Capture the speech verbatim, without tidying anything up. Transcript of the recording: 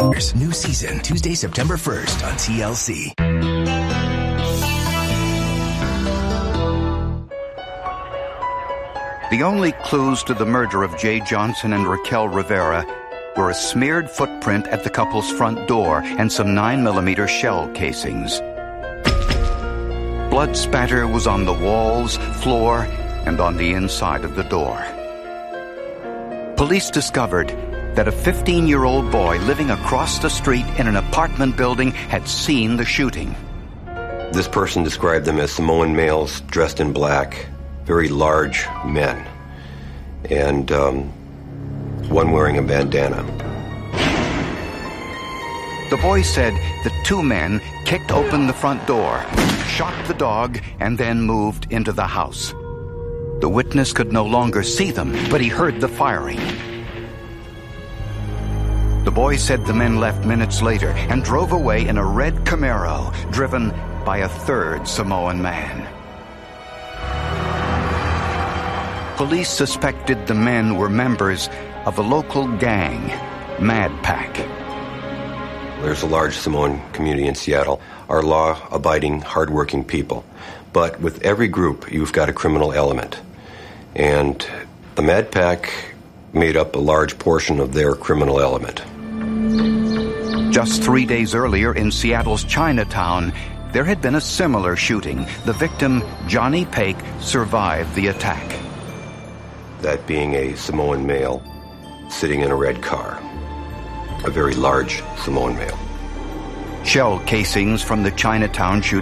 New season, Tuesday, September first on T L C. The only clues to the murder of Jay Johnson and Raquel Rivera were a smeared footprint at the couple's front door and some nine millimeter shell casings. Blood spatter was on the walls, floor, and on the inside of the door. Police discovered that a fifteen-year-old boy living across the street in an apartment building had seen the shooting. This person described them as Samoan males dressed in black, very large men, and um, one wearing a bandana. The boy said the two men kicked open the front door, shot the dog, and then moved into the house. The witness could no longer see them, but he heard the firing. The boy said the men left minutes later and drove away in a red Camaro, driven by a third Samoan man. Police suspected the men were members of a local gang, Mad Pack. There's a large Samoan community in Seattle, are law-abiding, hardworking people. But with every group, you've got a criminal element. And the Mad Pack made up a large portion of their criminal element. Just three days earlier in Seattle's Chinatown, there had been a similar shooting. The victim, Johnny Pake, survived the attack. That being a Samoan male sitting in a red car. A very large Samoan male. Shell casings from the Chinatown shooting